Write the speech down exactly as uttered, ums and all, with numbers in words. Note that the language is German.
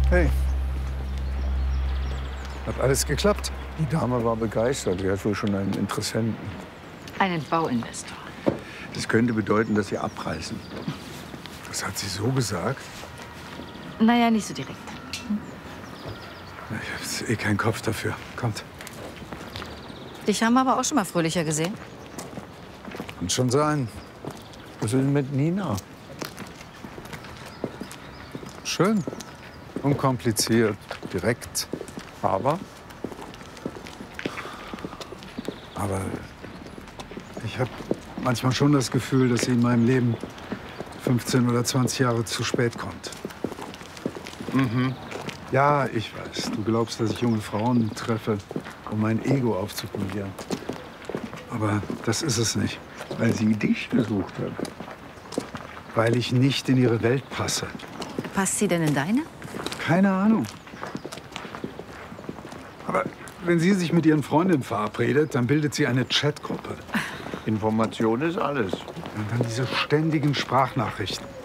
Hey. Hat alles geklappt? Die Dame war begeistert. Sie hat wohl schon einen Interessenten. Einen Bauinvestor. Das könnte bedeuten, dass Sie abreißen. Das hat sie so gesagt? Naja, nicht so direkt. Ich habe eh keinen Kopf dafür. Kommt. Dich haben wir aber auch schon mal fröhlicher gesehen. Kann schon sein. Was ist denn mit Nina? Schön. Unkompliziert. Direkt. Aber? Aber ich habe manchmal schon das Gefühl, dass sie in meinem Leben fünfzehn oder zwanzig Jahre zu spät kommt. Mhm. Ja, ich weiß. Du glaubst, dass ich junge Frauen treffe, um mein Ego aufzupolieren. Aber das ist es nicht. Weil sie dich gesucht hat. Weil ich nicht in ihre Welt passe. Passt sie denn in deine? Keine Ahnung. Aber wenn sie sich mit ihren Freundinnen verabredet, dann bildet sie eine Chatgruppe. Information ist alles. Und dann diese ständigen Sprachnachrichten.